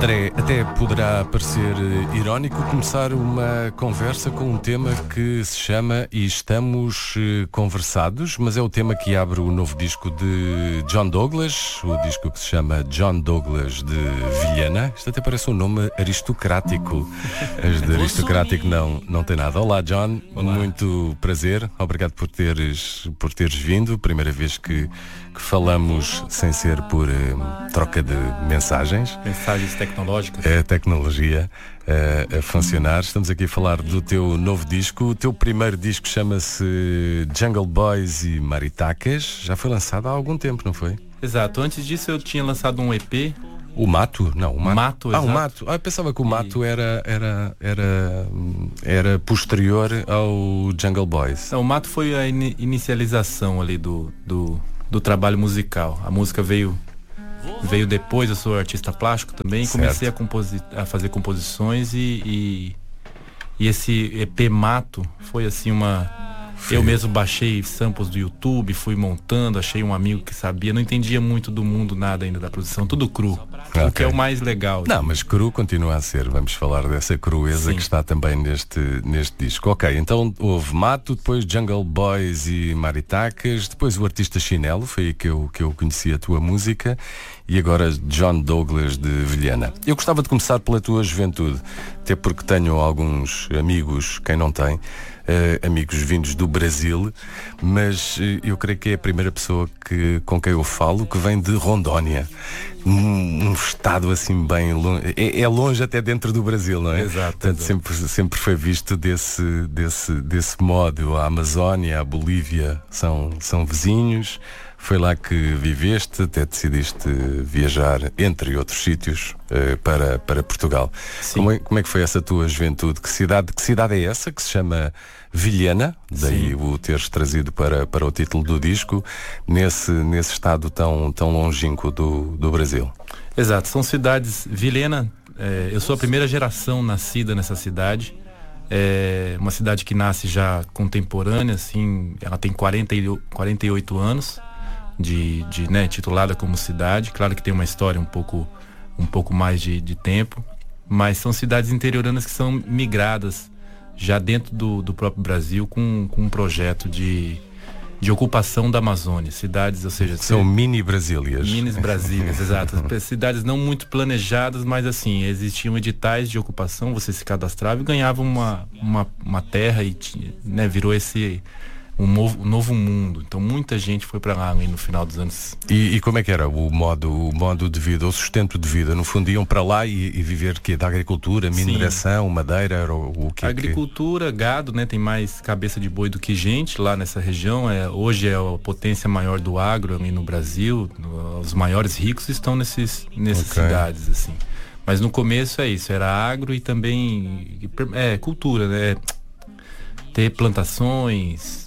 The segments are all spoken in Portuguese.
André, até poderá parecer irónico começar uma conversa com um tema que se chama E Estamos Conversados, mas é o tema que abre o novo disco de John Douglas, o disco que se chama John Douglas de Vilhena. Isto até parece um nome aristocrático, mas de aristocrático não tem nada. Olá, John. Olá. Muito prazer, obrigado por teres vindo, primeira vez que falamos sem ser por troca de mensagens. Mensagens tecnológicas. É a tecnologia a funcionar. Estamos aqui a falar do teu novo disco. O teu primeiro disco chama-se Jungle Boys e Maritacas. Já foi lançado há algum tempo, não foi? Exato. Antes disso eu tinha lançado um EP. O Mato? Não, o Mato. Mato, o exato. Mato. Eu pensava que o Mato era posterior ao Jungle Boys. Não, o Mato foi a inicialização ali do trabalho musical. A música veio depois. Eu sou artista plástico também. Certo. Comecei a fazer composições e esse EP Mato foi assim Eu mesmo baixei samples do YouTube, fui montando, achei um amigo que sabia, não entendia muito do mundo, nada ainda da produção, tudo cru. Okay. O que é o mais legal. Não, mas cru continua a ser. Vamos falar dessa crueza. Sim. Que está também neste disco. Ok, então houve Mato, depois Jungle Boys e Maritacas, depois o Artista Chinelo, foi aí que eu conheci a tua música, e agora John Douglas de Vilhena. Eu gostava de começar pela tua juventude, até porque tenho alguns amigos, quem não tem, amigos vindos do Brasil, mas eu creio que é a primeira pessoa com quem eu falo que vem de Rondônia, um estado assim bem longe, é longe até dentro do Brasil, não é? Exato. Portanto, sempre foi visto desse modo. A Amazónia, a Bolívia são vizinhos. Foi lá que viveste, até decidiste viajar, entre outros sítios, para Portugal. Como é que foi essa tua juventude? Que cidade é essa que se chama Vilhena? Daí Sim. O teres trazido para o título do disco, nesse estado tão longínquo do Brasil. Exato, são cidades. Vilhena, eu sou a primeira geração nascida nessa cidade. É uma cidade que nasce já contemporânea, assim, ela tem 48 anos. Né, titulada como cidade. Claro que tem uma história um pouco mais de tempo, mas são cidades interioranas que são migradas já dentro do próprio Brasil com um projeto de ocupação da Amazônia. Cidades, ou seja... São mini Brasílias. Mini Brasílias, exato. Cidades não muito planejadas, mas assim, existiam editais de ocupação, você se cadastrava e ganhava uma terra e né, virou esse... Um novo mundo. Então muita gente foi para lá ali no final dos anos. E como é que era o modo de vida, o sustento de vida? No fundo iam para lá e viver que da agricultura, mineração, Sim. Madeira, era o que? Agricultura, gado, né? Tem mais cabeça de boi do que gente lá nessa região. Hoje é a potência maior do agro ali no Brasil. Os maiores ricos estão nessas cidades, assim. Mas no começo é isso, era agro e também cultura, né? Ter plantações.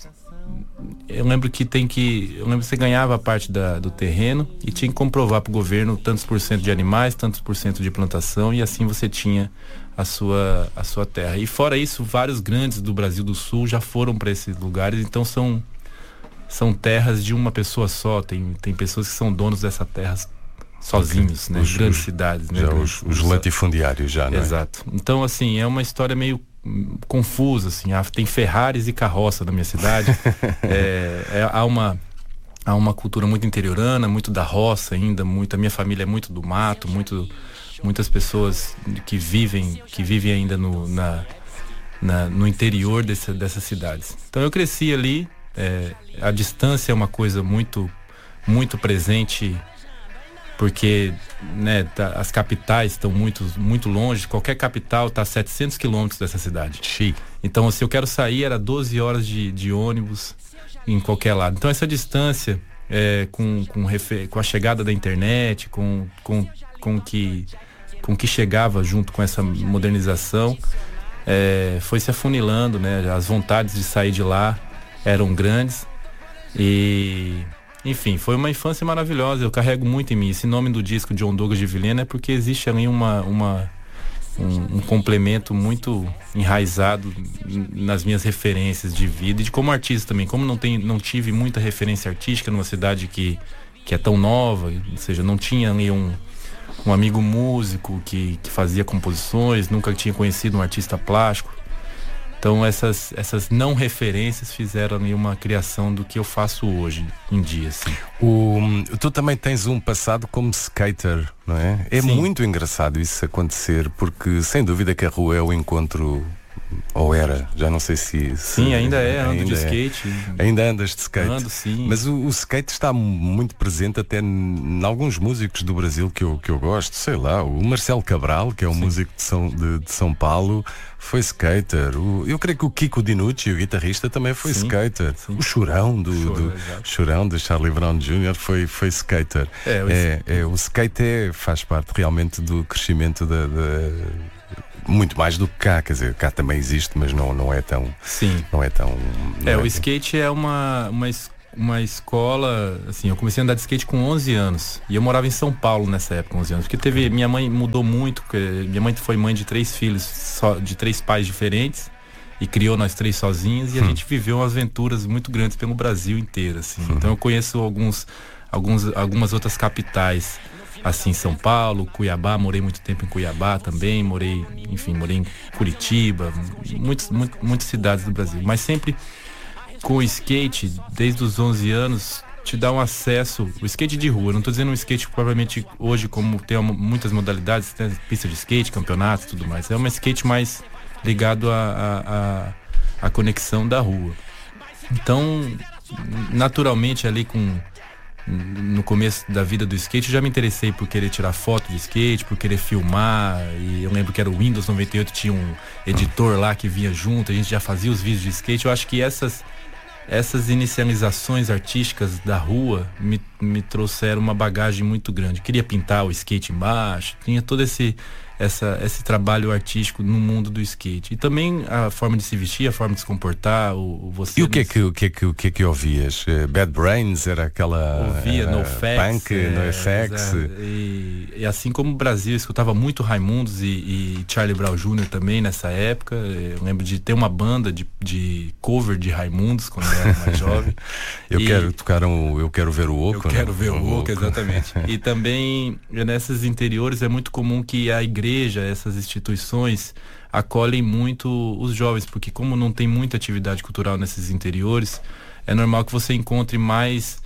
Eu lembro que você ganhava a parte do terreno e tinha que comprovar para o governo tantos por cento de animais, tantos por cento de plantação, e assim você tinha a sua terra. E fora isso, vários grandes do Brasil do Sul já foram para esses lugares, então são terras de uma pessoa só. Tem pessoas que são donos dessa terra sozinhos, né? Grandes cidades, né? Já os latifundiários já, né? Exato. Então, assim, é uma história meio confusa, assim. Tem Ferraris e carroça na minha cidade. Há uma cultura muito interiorana, muito da roça ainda, a minha família é muito do mato, muitas pessoas que vivem ainda no interior dessas cidades. Então eu cresci ali, a distância é uma coisa muito, muito presente, porque né, as capitais estão muito, muito longe. Qualquer capital está a 700 quilômetros dessa cidade. Então, se eu quero sair, era 12 horas de ônibus em qualquer lado. Então, essa distância, com a chegada da internet, com que chegava junto com essa modernização, foi se afunilando, né? As vontades de sair de lá eram grandes e... Enfim, foi uma infância maravilhosa. Eu carrego muito em mim. Esse nome do disco John Douglas de Vilhena é porque existe ali um complemento muito enraizado nas minhas referências de vida e de como artista também. Como não tive muita referência artística numa cidade que é tão nova, ou seja, não tinha ali um amigo músico que fazia composições, nunca tinha conhecido um artista plástico. Então essas não referências fizeram ali uma criação do que eu faço hoje em dia, assim. Tu também tens um passado como skater, não é? É Sim. muito engraçado isso acontecer, porque sem dúvida que a rua é o encontro, ou era, já não sei se Sim, ainda ando de skate. Ainda andas de skate. Ando, sim. Mas o skate está muito presente até em alguns músicos do Brasil que eu gosto, sei lá, o Marcelo Cabral, que é um músico de São Paulo, foi skater. Eu creio que o Kiko Dinucci, o guitarrista, também foi skater. Sim. O Chorão Chorão do Charlie Brown Jr. foi skater. O skate faz parte realmente do crescimento muito mais do que cá, quer dizer, cá também existe, mas não é tão. Sim. Não é tão. O skate é uma escola, assim, eu comecei a andar de skate com 11 anos e eu morava em São Paulo nessa época, 11 anos, porque minha mãe mudou muito, minha mãe foi mãe de 3 filhos, de 3 pais diferentes e criou nós 3 sozinhos e a gente viveu aventuras muito grandes pelo Brasil inteiro, assim. Então eu conheço algumas outras capitais, assim, São Paulo, Cuiabá, morei muito tempo em Cuiabá também, morei em Curitiba, muitas cidades do Brasil, mas sempre com o skate, desde os 11 anos, te dá um acesso, o skate de rua, não estou dizendo um skate provavelmente hoje, como tem muitas modalidades, tem pista de skate, campeonatos e tudo mais, é um skate mais ligado à conexão da rua. Então, naturalmente ali no começo da vida do skate, eu já me interessei por querer tirar foto de skate, por querer filmar, e eu lembro que era o Windows 98, tinha um editor lá que vinha junto, a gente já fazia os vídeos de skate. Eu acho que essas inicializações artísticas da rua me trouxeram uma bagagem muito grande. Eu queria pintar o skate embaixo, tinha todo esse trabalho artístico no mundo do skate. E também a forma de se vestir, a forma de se comportar. E o que é que ouvias? Bad Brains era aquela... Ouvia NoFX. Punk, NoFX. E assim como o Brasil, eu escutava muito Raimundos e Charlie Brown Jr. também nessa época. Eu lembro de ter uma banda de cover de Raimundos quando eu era mais jovem. Eu quero ver o Oco. Eu quero ver o Oco, exatamente. E também nessas interiores é muito comum que a igreja, essas instituições acolhem muito os jovens, porque como não tem muita atividade cultural nesses interiores, é normal que você encontre mais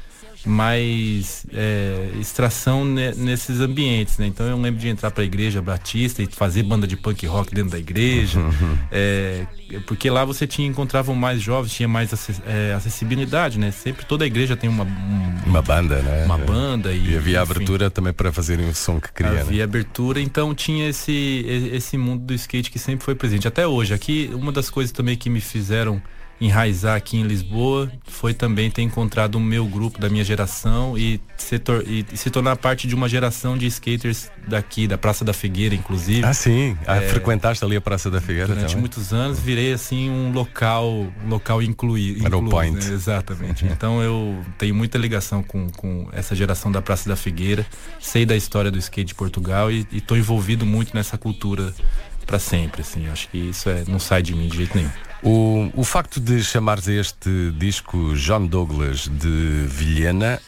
extração nesses ambientes, né? Então eu lembro de entrar para a igreja batista e fazer banda de punk rock dentro da igreja, porque lá você encontrava mais jovens, tinha mais acessibilidade, né? Sempre toda a igreja tem uma banda, né? Uma banda e havia abertura também para fazerem o som que queria. Havia abertura, então tinha esse mundo do skate que sempre foi presente até hoje. Aqui uma das coisas também que me fizeram enraizar aqui em Lisboa foi também ter encontrado o meu grupo da minha geração e se tornar parte de uma geração de skaters daqui, da Praça da Figueira, inclusive. Ah, sim? Frequentaste ali a Praça da Figueira durante também? Muitos anos, virei assim um local incluído. Era o point. Né? Exatamente. Então eu tenho muita ligação com essa geração da Praça da Figueira, sei da história do skate de Portugal e estou envolvido muito nessa cultura para sempre, assim. Acho que isso não sai de mim de jeito nenhum. O facto de chamares este disco John Douglas de Vilhena,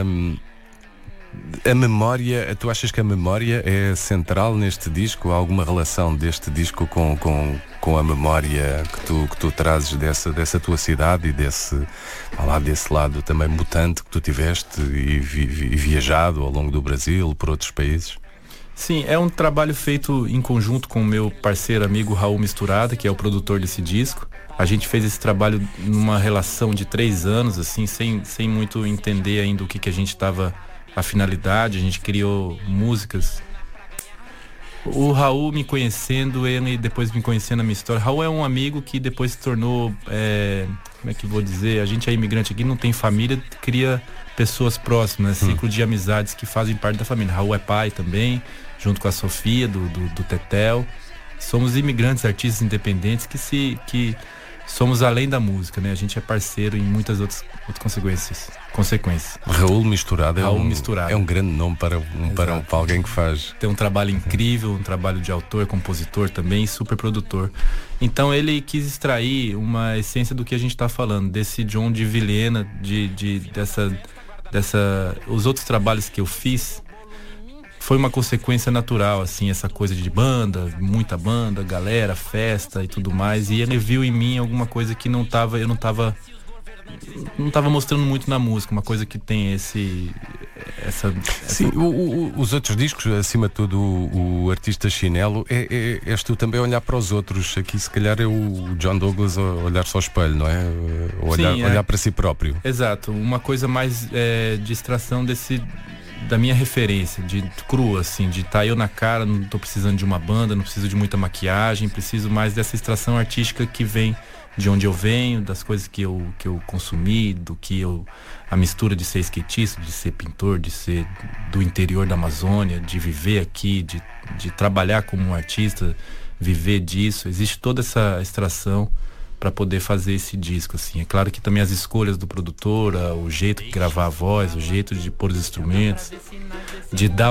a memória, tu achas que a memória é central neste disco? Há alguma relação deste disco com a memória que tu trazes dessa tua cidade e desse lado também mutante que tu tiveste e viajado ao longo do Brasil, por outros países? Sim, é um trabalho feito em conjunto com o meu parceiro amigo Raul Misturada, que é o produtor desse disco. A gente fez esse trabalho numa relação de 3 anos, assim, sem muito entender ainda o que a gente estava, a finalidade. A gente criou músicas. O Raul me conhecendo, ele depois me conhecendo a minha história. Raul é um amigo que depois se tornou, como é que vou dizer, a gente é imigrante aqui, não tem família, cria pessoas próximas, ciclo de amizades que fazem parte da família. Raul é pai também, junto com a Sofia, do Tetel. Somos imigrantes, artistas independentes que somos além da música, né? A gente é parceiro em muitas outras consequências. Raul Misturado Misturado é um grande nome para alguém que faz. Tem um trabalho incrível, um trabalho de autor, compositor também, super produtor. Então ele quis extrair uma essência do que a gente está falando, desse John de Vilhena, os outros trabalhos que eu fiz foi uma consequência natural, assim, essa coisa de banda, muita banda, galera, festa e tudo mais. E ele viu em mim alguma coisa que eu não tava mostrando muito na música, uma coisa que tem essa... Sim, os outros discos, acima de tudo o Artista Chinelo, és tu também a olhar para os outros. Aqui se calhar é o John Douglas a olhar-se ao espelho, não é? Olhar para si próprio. Exato, uma coisa mais de extração da minha referência, de crua, assim, de estar eu na cara, não tô precisando de uma banda, não preciso de muita maquiagem, preciso mais dessa extração artística que vem de onde eu venho, das coisas que eu consumi, a mistura de ser skatista, de ser pintor, de ser do interior da Amazônia, de viver aqui, de trabalhar como um artista, viver disso. Existe toda essa extração para poder fazer esse disco, assim. É claro que também as escolhas do produtor, o jeito de gravar a voz, o jeito de pôr os instrumentos, de dar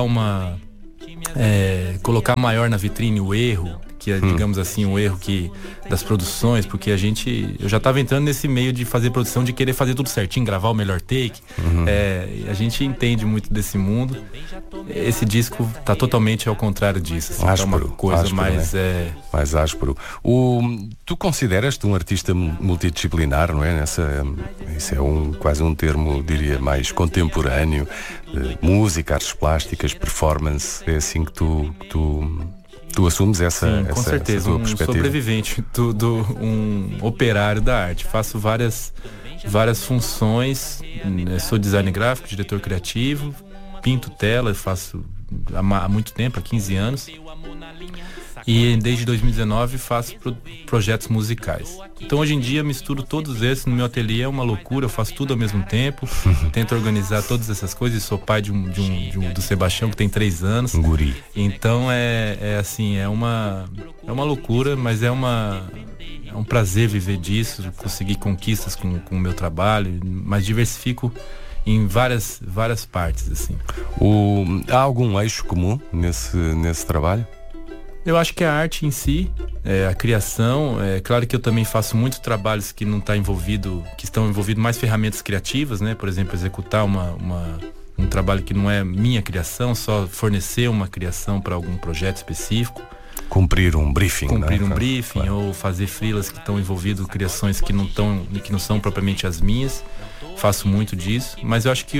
colocar maior na vitrine o erro, que é, digamos assim, um erro das produções, porque eu já estava entrando nesse meio de fazer produção, de querer fazer tudo certinho, gravar o melhor take. A gente entende muito desse mundo. Esse disco tá totalmente ao contrário disso, assim, áspero, tá uma coisa áspero, mais... né? Mais áspero. Tu consideras-te um artista multidisciplinar, não é? Isso é quase um termo, diria, mais contemporâneo. Música, artes plásticas, performance, é assim que tu assumes essa, sim, com certeza, essa tua perspectiva? Sobrevivente, um operário da arte. Faço várias funções. Sou designer gráfico, diretor criativo, pinto tela, faço há muito tempo, há 15 anos. E desde 2019 faço projetos musicais. Então hoje em dia misturo todos esses no meu ateliê, é uma loucura, eu faço tudo ao mesmo tempo, tento organizar todas essas coisas. Sou pai do Sebastião, que tem 3 anos. Um guri. Então é uma loucura, mas é um prazer viver disso, conseguir conquistas com o meu trabalho, mas diversifico em várias partes, assim. Há algum eixo comum nesse trabalho? Eu acho que a arte em si, a criação, claro que eu também faço muitos trabalhos que estão envolvidos mais ferramentas criativas, né? Por exemplo, executar um trabalho que não é minha criação, só fornecer uma criação para algum projeto específico. Cumprir um briefing, claro. Ou fazer freelas que estão envolvidos criações que não são propriamente as minhas. Faço muito disso, mas eu acho que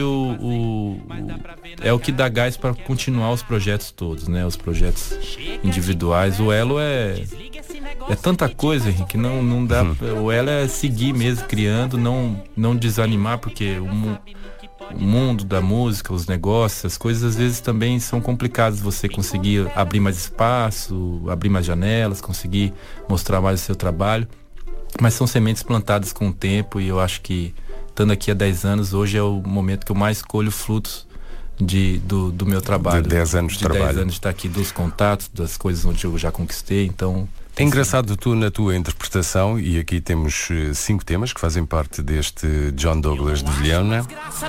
é o que dá gás para continuar os projetos todos, né? Os projetos individuais. O elo é tanta coisa, Henrique, não dá. O elo é seguir mesmo criando, não desanimar, porque o mundo da música, os negócios, as coisas às vezes também são complicadas. Você conseguir abrir mais espaço, abrir mais janelas, conseguir mostrar mais o seu trabalho, mas são sementes plantadas com o tempo, e eu acho que estando aqui há 10 anos, hoje é o momento que eu mais colho frutos do meu trabalho. De 10 anos de trabalho. 10 anos de estar aqui, dos contatos, das coisas onde eu já conquistei, então... É engraçado tu na tua interpretação, e aqui temos 5 temas que fazem parte deste John Douglas de Vilhena.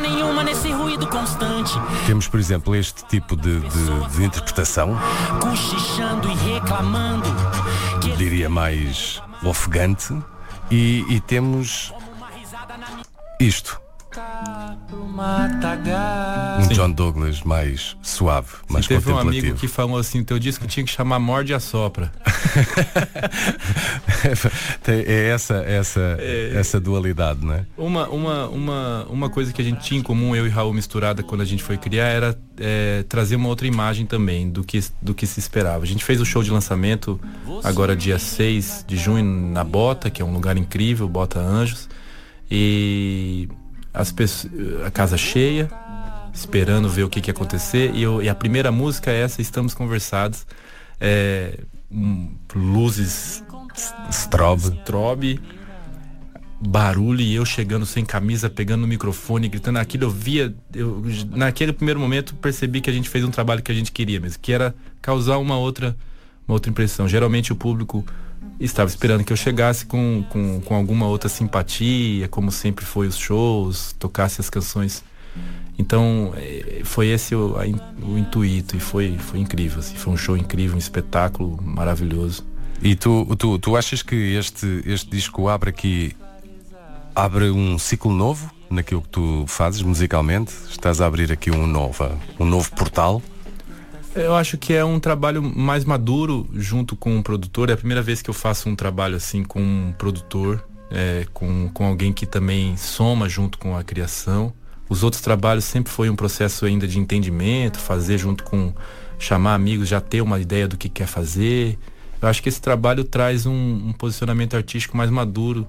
Temos, por exemplo, este tipo de interpretação, cochichando e reclamando, diria mais ofegante, e temos isto, um John Douglas mais suave, mais teve contemplativo. Um amigo que falou assim: teu disco tinha que chamar Morde e Assopra. É essa dualidade, não é? Uma coisa que a gente tinha em comum, eu e Raul Misturada, quando a gente foi criar, era trazer uma outra imagem também do que se esperava. A gente fez o show de lançamento agora dia 6 de junho na Bota, que é um lugar incrível, Bota Anjos, e a casa cheia, esperando ver o que ia acontecer, e a primeira música é essa, Estamos Conversados, luzes, strobe, barulho, e eu chegando sem camisa, pegando no microfone, gritando aquilo. Naquele primeiro momento percebi que a gente fez um trabalho que a gente queria mesmo, que era causar uma outra impressão. Geralmente o público estava esperando que eu chegasse com alguma outra simpatia, como sempre foi os shows, tocasse as canções. Então foi esse o intuito, e foi incrível, assim, foi um show incrível, um espetáculo maravilhoso. E tu achas que este disco abre abre um ciclo novo naquilo que tu fazes musicalmente? Estás a abrir aqui um novo portal? Eu acho que é um trabalho mais maduro junto com um produtor. É a primeira vez que eu faço um trabalho assim com um produtor, com alguém que também soma junto com a criação. Os outros trabalhos sempre foi um processo ainda de entendimento, fazer junto com, chamar amigos, já ter uma ideia do que quer fazer. Eu acho que esse trabalho traz um posicionamento artístico mais maduro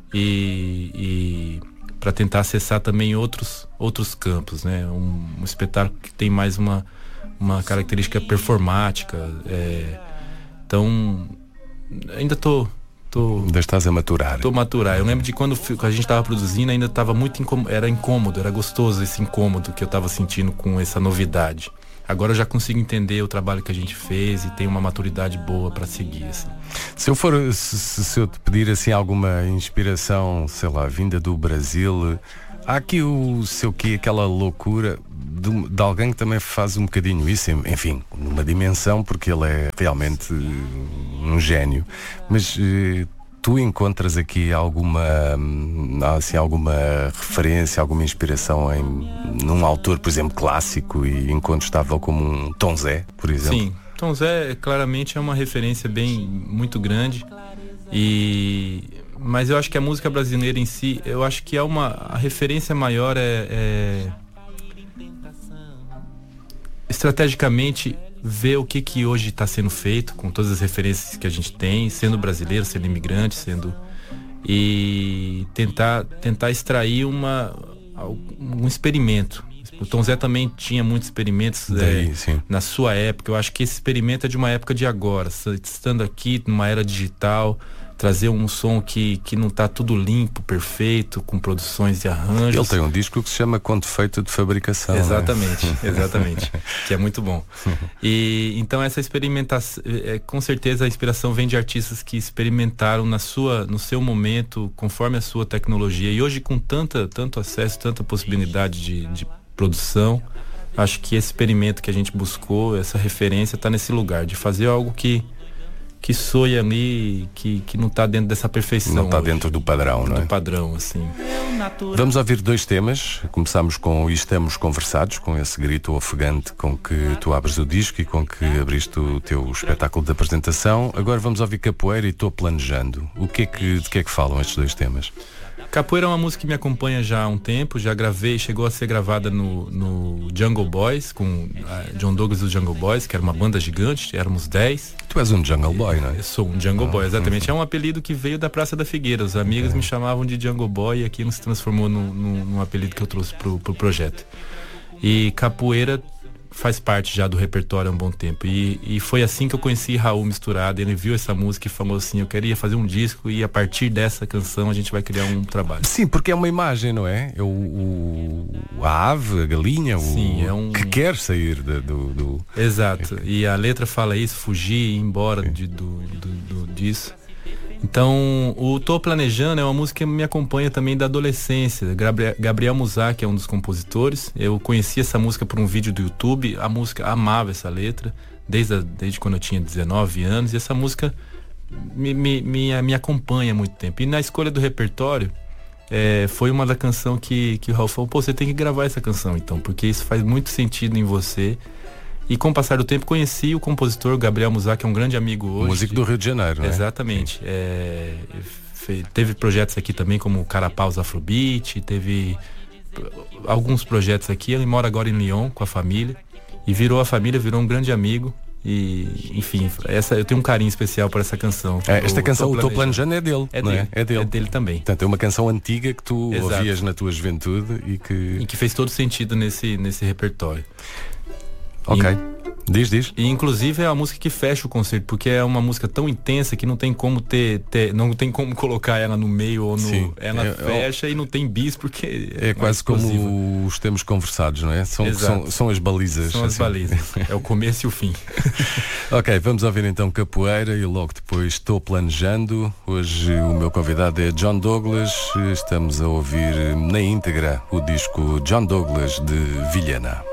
e para tentar acessar também outros campos, né? Um espetáculo que tem mais uma característica performática. Então, ainda ainda estás a maturar. Tô maturar. Eu lembro de quando a gente estava produzindo, ainda estava muito era incômodo, era gostoso esse incômodo que eu estava sentindo com essa novidade. Agora eu já consigo entender o trabalho que a gente fez e tenho uma maturidade boa para seguir, assim. Se eu te pedir assim alguma inspiração, sei lá, vinda do Brasil, há aqui aquela loucura de alguém que também faz um bocadinho isso, enfim, numa dimensão, porque ele é realmente um gênio. Mas tu encontras aqui alguma referência, alguma inspiração num autor, por exemplo, clássico e incontestável como um Tom Zé, por exemplo? Sim, Tom Zé claramente é uma referência muito grande, mas eu acho que a música brasileira em si, eu acho que a referência maior estrategicamente ver o que hoje está sendo feito com todas as referências que a gente tem, sendo brasileiro, sendo imigrante, e tentar extrair um experimento. O Tom Zé também tinha muitos experimentos na sua época. Eu acho que esse experimento é de uma época de agora, estando aqui numa era digital, trazer um som que não está tudo limpo, perfeito, com produções e arranjos. Ele tem um disco que se chama Com Defeito de Fabricação. Exatamente, né? Exatamente. Que é muito bom. E então essa experimentação, com certeza a inspiração vem de artistas que experimentaram no seu momento, conforme a sua tecnologia. E hoje com tanto acesso, tanta possibilidade de produção, acho que esse experimento que a gente buscou, essa referência, está nesse lugar, de fazer algo que soe ali, que não está dentro dessa perfeição. Não está dentro do padrão, não é? Do padrão, assim. Vamos ouvir 2 temas. Começamos com Estamos Conversados, com esse grito ofegante com que tu abres o disco e com que abriste o teu espetáculo de apresentação. Agora vamos ouvir Capoeira e Estou Planejando. De que é que falam estes 2 temas? Capoeira é uma música que me acompanha já há um tempo, já gravei, chegou a ser gravada no Jungle Boys, com John Douglas e os Jungle Boys, que era uma banda gigante, éramos 10. Tu és um Jungle Boy, não é? Eu sou um Jungle Boy, exatamente. É um apelido que veio da Praça da Figueira. Os amigos me chamavam de Jungle Boy e aquilo se transformou num apelido que eu trouxe pro projeto. E Capoeira faz parte já do repertório há um bom tempo. E foi assim que eu conheci Raul Misturado. Ele viu essa música e falou assim: eu queria fazer um disco e a partir dessa canção a gente vai criar um trabalho. Sim, porque é uma imagem, não é? A ave, a galinha, sim, que quer sair do... Exato. E a letra fala isso, fugir, ir embora disso. Então, o Tô Planejando é uma música que me acompanha também da adolescência. Gabriel Musar, que é um dos compositores, eu conheci essa música por um vídeo do YouTube. A música, amava essa letra desde quando eu tinha 19 anos, e essa música me acompanha há muito tempo. E na escolha do repertório, foi uma da canção que o Raul falou: pô, você tem que gravar essa canção então, porque isso faz muito sentido em você. E com o passar do tempo conheci o compositor Gabriel Musar, que é um grande amigo hoje. Músico do Rio de Janeiro, né? Exatamente. Teve projetos aqui também, como o Carapaus Afrobeat, teve alguns projetos aqui. Ele mora agora em Lyon com a família. E virou um grande amigo. E, enfim, eu tenho um carinho especial por essa canção. Esta canção, o Tô Planejando, é dele. É não dele. É dele. É dele também. Portanto, é uma canção antiga que tu ouvias na tua juventude e que fez todo sentido nesse repertório. Ok. Diz. E inclusive é a música que fecha o concerto, porque é uma música tão intensa que não tem como não tem como colocar ela no meio ou no. Sim. Ela fecha e não tem bis, porque é quase como os Temos Conversados, não é? São as balizas. São as balizas. É o começo e o fim. Ok, vamos ouvir então Capoeira e logo depois Estou Planejando. Hoje o meu convidado é John Douglas. Estamos a ouvir na íntegra o disco John Douglas de Vilhena.